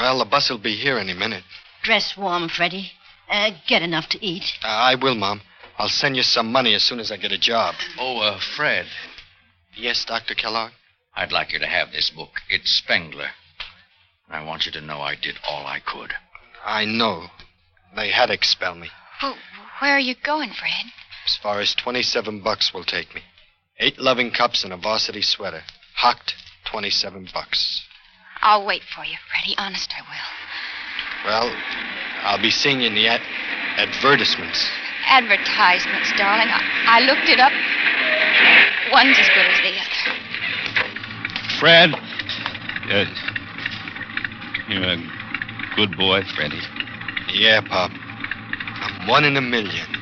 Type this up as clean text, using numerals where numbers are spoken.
Well, the bus will be here any minute. Dress warm, Freddie. Get enough to eat. I will, Mom. I'll send you some money as soon as I get a job. Oh, Fred. Yes, Dr. Kellogg? I'd like you to have this book. It's Spengler. I want you to know I did all I could. I know. They had to expel me. Well, where are you going, Fred? As far as $27 will take me. 8 loving cups and a varsity sweater. Hocked, $27. I'll wait for you, Freddie. Honest, I will. Well, I'll be seeing you in the advertisements. Advertisements, darling. I looked it up. One's as good as the other. Fred. You're a good boy, Freddie. Yeah, Pop. I'm 1 in a million.